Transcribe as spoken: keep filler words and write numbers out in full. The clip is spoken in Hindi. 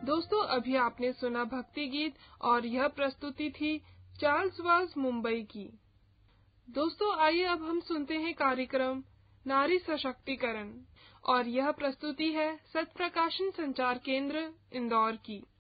दोस्तों, अभी आपने सुना भक्ति गीत और यह प्रस्तुति थी चार्ल्स वाज मुंबई की। दोस्तों, आइए अब हम सुनते हैं कार्यक्रम नारी सशक्तिकरण और यह प्रस्तुति है सत्य प्रकाशन संचार केंद्र इंदौर की।